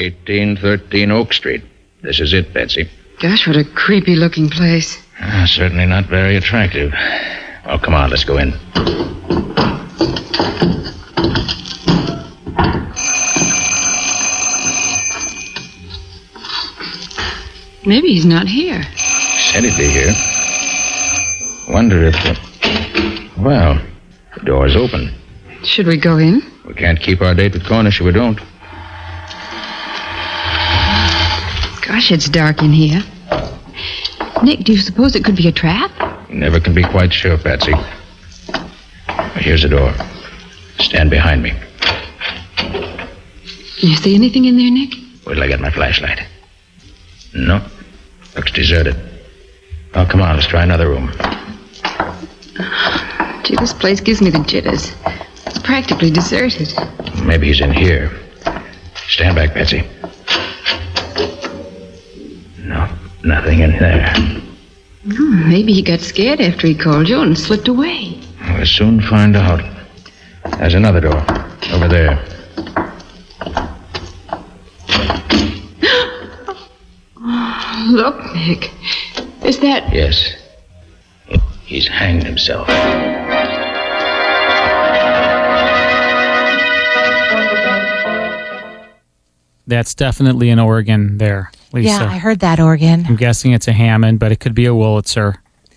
1813 Oak Street. This is it, Betsy. Gosh, what a creepy-looking place. Certainly not very attractive. Oh, come on, let's go in. Maybe he's not here. Said he'd be here. Wonder if... Well, the door's open. Should we go in? We can't keep our date with Cornish if we don't. Gosh, it's dark in here. Nick, do you suppose it could be a trap? You never can be quite sure, Patsy. Here's the door. Stand behind me. Can you see anything in there, Nick? Wait till I get my flashlight. No. Looks deserted. Oh, come on, let's try another room. Gee, this place gives me the jitters. It's practically deserted. Maybe he's in here. Stand back, Patsy. No, nothing in there. Maybe he got scared after he called you and slipped away. We'll soon find out. There's another door. Over there. Look, Nick. Is that... Yes. He's hanged himself. That's definitely an organ there, Lisa. Yeah, I heard that organ. I'm guessing it's a Hammond, but it could be a Wurlitzer.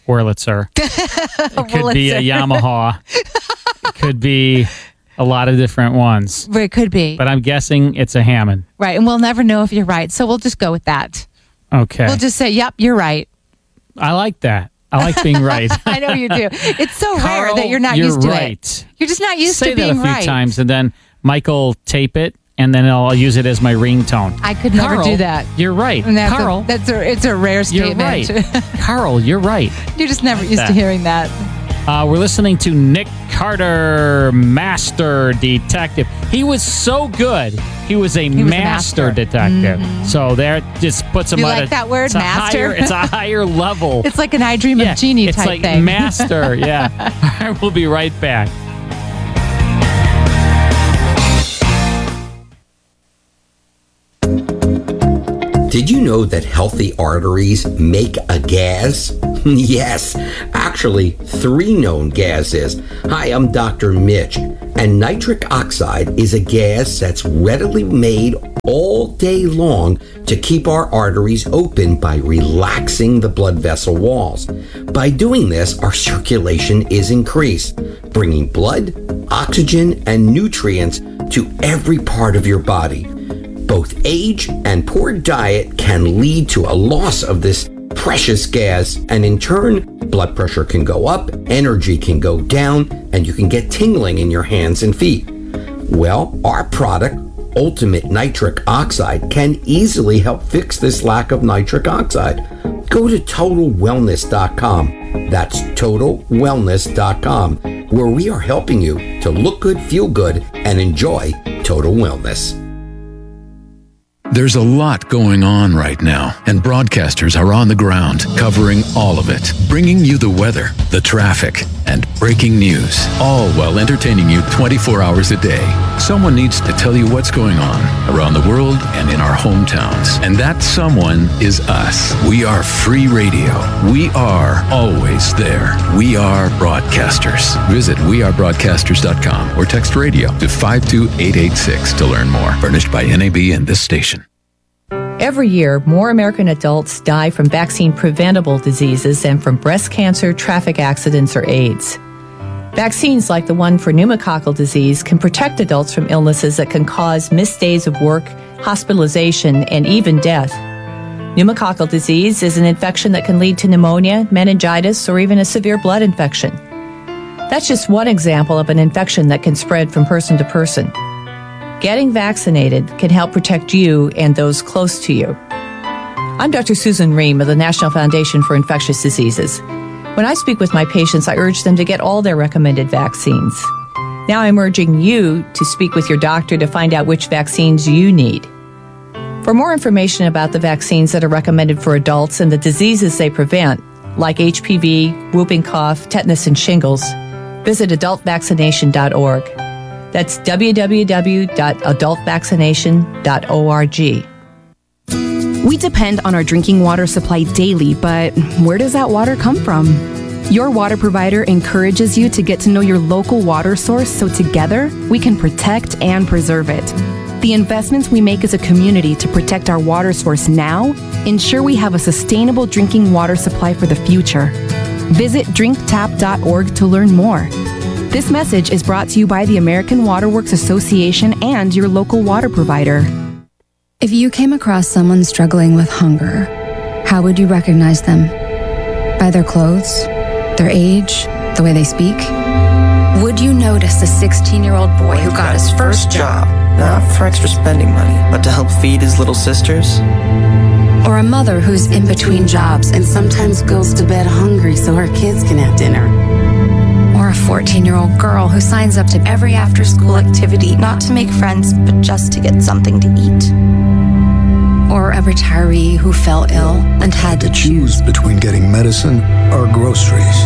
It could be a Yamaha. It could be a lot of different ones. It could be. But I'm guessing it's a Hammond. Right, and we'll never know if you're right, so we'll just go with that. Okay. We'll just say, yep, you're right. I like that. I like being right. I know you do. It's so Carl, rare that you're not used to it. You're just not used to being right. Say that a few times, and then Michael tape it, and then I'll use it as my ringtone. I could never do that. You're right. And Carl. It's a rare statement. You're right. Carl, you're right. You're just never used to hearing that. We're listening to Nick Carter, Master Detective. He was so good. He was a master detective. Mm-hmm. So there just puts him you at like that word, master? It's a higher level. It's like an I Dream of Jeannie type thing. It's thing. like master, yeah. We'll be right back. Did you know that healthy arteries make a gas? Yes, actually 3 known gases. Hi, I'm Dr. Mitch, and nitric oxide is a gas that's readily made all day long to keep our arteries open by relaxing the blood vessel walls. By doing this, our circulation is increased, bringing blood, oxygen, and nutrients to every part of your body. Both age and poor diet can lead to a loss of this precious gas, and in turn, blood pressure can go up, energy can go down, and you can get tingling in your hands and feet. Well, our product, Ultimate Nitric Oxide, can easily help fix this lack of nitric oxide. Go to TotalWellness.com. That's TotalWellness.com, where we are helping you to look good, feel good, and enjoy total wellness. There's a lot going on right now, and broadcasters are on the ground covering all of it, bringing you the weather, the traffic, and breaking news, all while entertaining you 24 hours a day. Someone needs to tell you what's going on around the world and in our hometowns, and that someone is us. We are free radio. We are always there. We are broadcasters. Visit wearebroadcasters.com or text radio to 52886 to learn more. Furnished by NAB and this station. Every year, more American adults die from vaccine-preventable diseases than from breast cancer, traffic accidents, or AIDS. Vaccines like the one for pneumococcal disease can protect adults from illnesses that can cause missed days of work, hospitalization, and even death. Pneumococcal disease is an infection that can lead to pneumonia, meningitis, or even a severe blood infection. That's just one example of an infection that can spread from person to person. Getting vaccinated can help protect you and those close to you. I'm Dr. Susan Ream of the National Foundation for Infectious Diseases. When I speak with my patients, I urge them to get all their recommended vaccines. Now I'm urging you to speak with your doctor to find out which vaccines you need. For more information about the vaccines that are recommended for adults and the diseases they prevent, like HPV, whooping cough, tetanus, and shingles, visit adultvaccination.org. That's www.adultvaccination.org. We depend on our drinking water supply daily, but where does that water come from? Your water provider encourages you to get to know your local water source so together we can protect and preserve it. The investments we make as a community to protect our water source now ensure we have a sustainable drinking water supply for the future. Visit drinktap.org to learn more. This message is brought to you by the American Water Works Association and your local water provider. If you came across someone struggling with hunger, how would you recognize them? By their clothes, their age, the way they speak? Would you notice the 16-year-old boy who got his first job? Not for extra spending money, but to help feed his little sisters? Or a mother who's in between jobs and sometimes goes to bed hungry so her kids can have dinner? Or a 14-year-old girl who signs up to every after-school activity, not to make friends, but just to get something to eat? Or a retiree who fell ill and had to choose between getting medicine or groceries.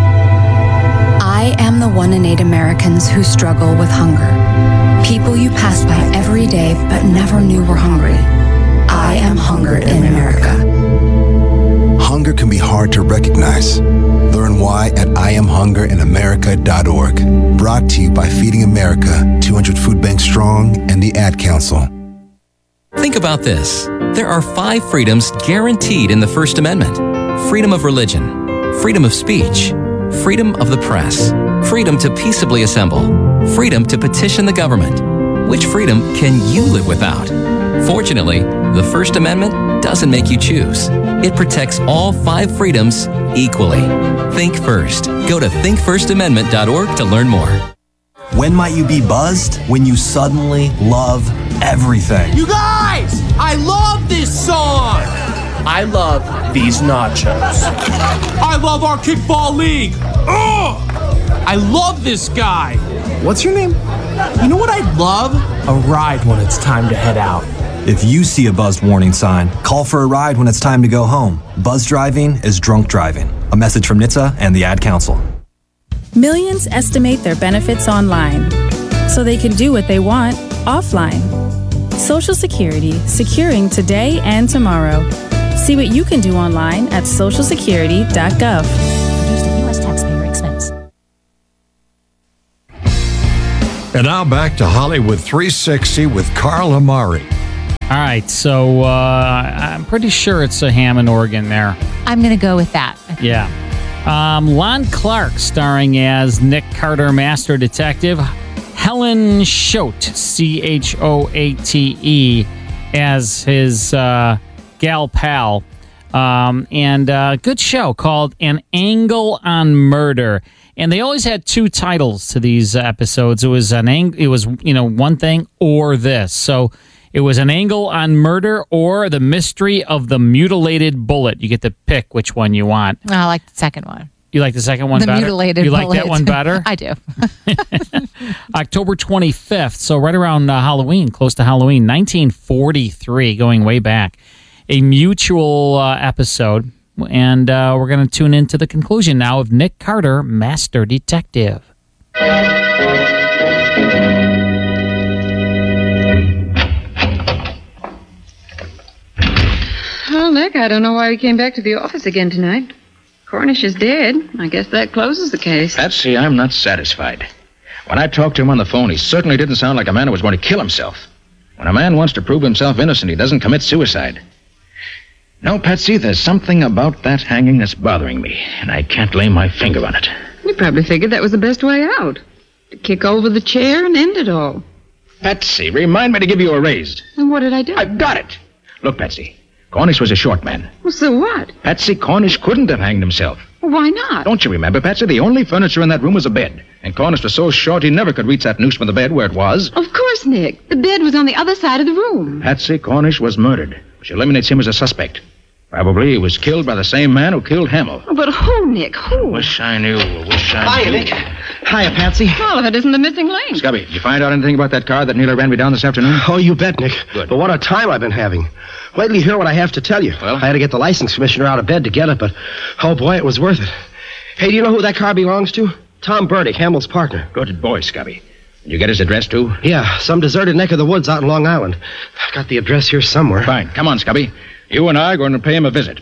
I am the 1 in 8 Americans who struggle with hunger. People you pass by every day but never knew were hungry. I am hunger in America. Hunger can be hard to recognize. Learn why at IamHungerInAmerica.org. Brought to you by Feeding America, 200 Food Banks Strong, and the Ad Council. Think about this. There are 5 freedoms guaranteed in the First Amendment. Freedom of religion, freedom of speech, freedom of the press, freedom to peaceably assemble, freedom to petition the government. Which freedom can you live without? Fortunately, the First Amendment doesn't make you choose. It protects all 5 freedoms equally. Think first. Go to thinkfirstamendment.org to learn more. When might you be buzzed? When you suddenly love everything. You guys! I love this song! I love these nachos. I love our kickball league. Ugh! I love this guy. What's your name? You know what I'd love? A ride when it's time to head out. If you see a buzzed warning sign, call for a ride when it's time to go home. Buzz driving is drunk driving. A message from NHTSA and the Ad Council. Millions estimate their benefits online, so they can do what they want offline. Social Security, securing today and tomorrow. See what you can do online at socialsecurity.gov. Produced at U.S. taxpayer expense. And now back to Hollywood 360 with Carl Amari. All right, so I'm pretty sure it's a Hammond organ there. I'm going to go with that. Yeah. Lon Clark starring as Nick Carter, Master Detective. Helen Choate, Choate, as his gal pal. And a good show called An Angle on Murder. And they always had 2 titles to these episodes. It was one thing or this. So it was An Angle on Murder or The Mystery of the Mutilated Bullet. You get to pick which one you want. I like the second one. You like the second one better? The Mutilated Bullet. You Bullet. like that one better? I do. October 25th, so right around Halloween, close to Halloween, 1943, going way back. A mutual episode, and we're going to tune into the conclusion now of Nick Carter, Master Detective. Well, Nick, I don't know why he came back to the office again tonight. Cornish is dead. I guess that closes the case. Patsy, I'm not satisfied. When I talked to him on the phone, he certainly didn't sound like a man who was going to kill himself. When a man wants to prove himself innocent, he doesn't commit suicide. No, Patsy, there's something about that hanging that's bothering me, and I can't lay my finger on it. You probably figured that was the best way out. To kick over the chair and end it all. Patsy, remind me to give you a raise. And what did I do? I've got it. Look, Patsy, Cornish was a short man. Well, so what? Patsy, Cornish couldn't have hanged himself. Well, why not? Don't you remember, Patsy? The only furniture in that room was a bed. And Cornish was so short he never could reach that noose from the bed where it was. Of course, Nick. The bed was on the other side of the room. Patsy, Cornish was murdered, which eliminates him as a suspect. Probably he was killed by the same man who killed Hamill. But who, Nick? Who? Wish I knew. Hiya, Nick. Hiya, Patsy. All of it isn't the missing link. Scubby, did you find out anything about that car that nearly ran me down this afternoon? Oh, you bet, Nick. Good. But what a time I've been having. Wait till you hear what I have to tell you. Well? I had to get the license commissioner out of bed to get it, but, oh, boy, it was worth it. Hey, do you know who that car belongs to? Tom Burdick, Hamill's partner. Good boy, Scubby. You get his address, too? Yeah, some deserted neck of the woods out in Long Island. I've got the address here somewhere. Fine. Come on, Scubby. You and I are going to pay him a visit.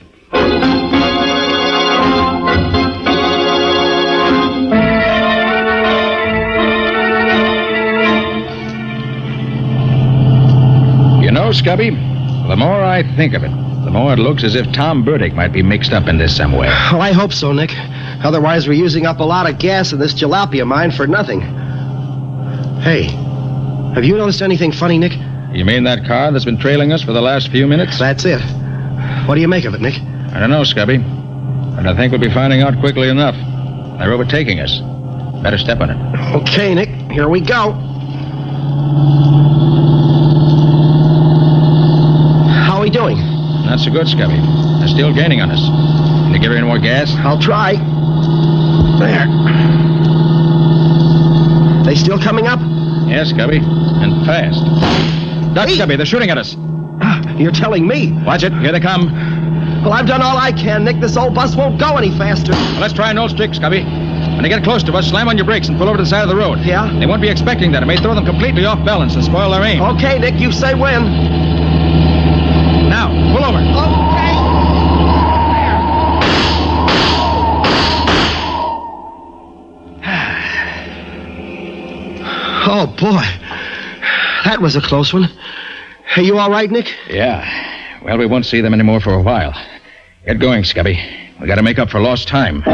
You know, Scubby, the more I think of it, the more it looks as if Tom Burdick might be mixed up in this some way. Oh, I hope so, Nick. Otherwise, we're using up a lot of gas in this jalopy of mine for nothing. Hey, have you noticed anything funny, Nick? You mean that car that's been trailing us for the last few minutes? That's it. What do you make of it, Nick? I don't know, Scubby. But I think we'll be finding out quickly enough. They're overtaking us. Better step on it. Okay, Nick. Here we go. How are we doing? Not so good, Scubby. They're still gaining on us. Can you give her any more gas? I'll try. There. They still coming up? Yes, Scubby. And fast. Duck, Scubby, they're shooting at us. You're telling me? Watch it. Here they come. Well, I've done all I can, Nick. This old bus won't go any faster. Well, let's try an old trick, Scubby. When they get close to us, slam on your brakes and pull over to the side of the road. Yeah? They won't be expecting that. It may throw them completely off balance and spoil their aim. Okay, Nick, you say when. Now, pull over. Okay. Oh, boy. That was a close one. Are you all right, Nick? Yeah. Well, we won't see them anymore for a while. Get going, Scubby. We got to make up for lost time.